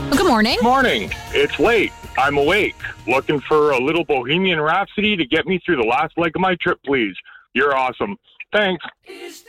Good morning. Morning. It's late. I'm awake. Looking for a little Bohemian Rhapsody to get me through the last leg of my trip, please. You're awesome. Thanks.